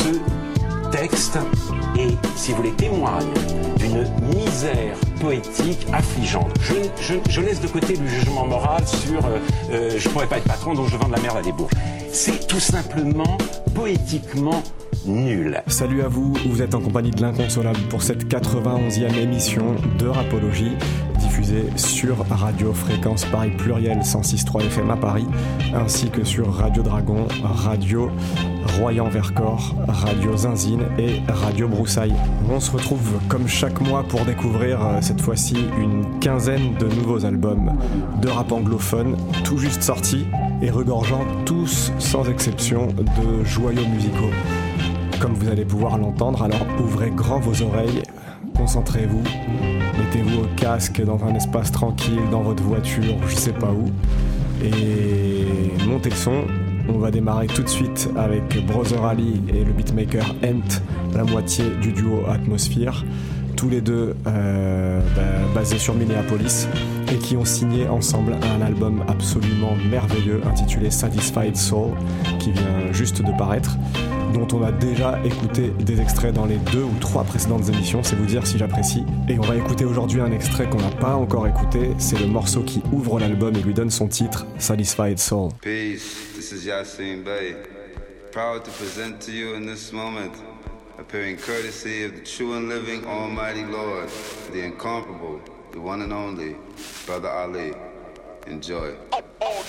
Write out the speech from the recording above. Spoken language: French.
ce texte est, si vous voulez, témoigne d'une misère poétique affligeante. Je laisse de côté le jugement moral sur je pourrais pas être patron donc je vends de la merde à des bourges. C'est tout simplement poétiquement nul. Salut à vous, vous êtes en compagnie de l'Inconsolable pour cette 91e émission de Rapologie, diffusée sur Radio Fréquence Paris Pluriel 106.3 FM à Paris, ainsi que sur Radio Dragon, Radio Royan-Vercors, Radio Zinzine et Radio Broussailles. On se retrouve comme chaque mois pour découvrir cette fois-ci une quinzaine de nouveaux albums de rap anglophone, tout juste sortis et regorgeant tous sans exception de joyaux musicaux. Comme vous allez pouvoir l'entendre, alors ouvrez grand vos oreilles, concentrez-vous, mettez-vous au casque dans un espace tranquille, dans votre voiture, je sais pas où, et montez le son. On va démarrer tout de suite avec Brother Ali et le beatmaker Ent, la moitié du duo Atmosphere, tous les deux basés sur Minneapolis et qui ont signé ensemble un album absolument merveilleux intitulé Satisfied Soul qui vient juste de paraître, dont on a déjà écouté des extraits dans les 2 ou 3 précédentes émissions, c'est vous dire si j'apprécie. Et on va écouter aujourd'hui un extrait qu'on n'a pas encore écouté, c'est le morceau qui ouvre l'album et lui donne son titre, Satisfied Soul. Peace, this is Yasin Bey, proud to present to you in this moment, appearing courtesy of the true and living Almighty Lord, the incomparable, the one and only, Brother Ali. Enjoy.